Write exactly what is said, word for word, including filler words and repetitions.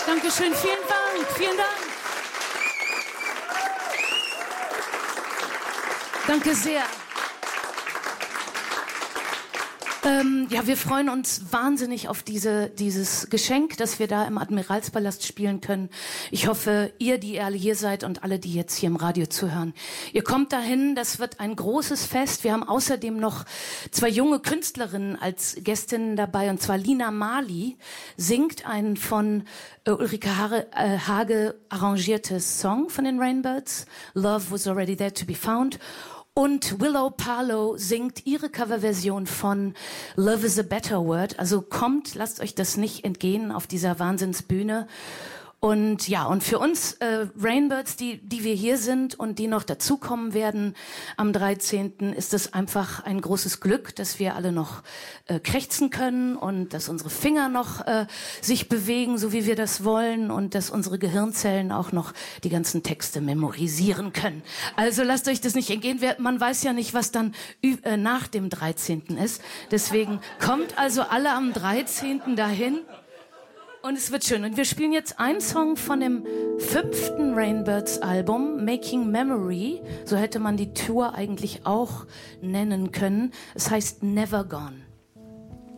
Dankeschön, vielen Dank, vielen Dank. Danke sehr. Ähm, ja, wir freuen uns wahnsinnig auf diese, dieses Geschenk, dass wir da im Admiralspalast spielen können. Ich hoffe, ihr, die ihr alle hier seid und alle, die jetzt hier im Radio zuhören, ihr kommt dahin. Das wird ein großes Fest. Wir haben außerdem noch zwei junge Künstlerinnen als Gästinnen dabei, und zwar Lina Marley singt einen von äh, Ulrike Hage, äh, Hage arrangiertes Song von den Rainbirds, Love Was Already There to Be Found. Und Willow Parlow singt ihre Coverversion von Love is a Better Word. Also kommt, lasst euch das nicht entgehen auf dieser Wahnsinnsbühne. Und ja, und für uns äh, Rainbirds, die die wir hier sind und die noch dazukommen werden am dreizehnten, ist es einfach ein großes Glück, dass wir alle noch äh, krächzen können und dass unsere Finger noch äh, sich bewegen, so wie wir das wollen, und dass unsere Gehirnzellen auch noch die ganzen Texte memorisieren können. Also lasst euch das nicht entgehen. Man weiß ja nicht, was dann äh, nach dem dreizehnten ist. Deswegen kommt also alle am dreizehnten dahin. Und es wird schön. Und wir spielen jetzt einen Song von dem fünften Rainbirds-Album, Making Memory. So hätte man die Tour eigentlich auch nennen können. Es heißt Never Gone.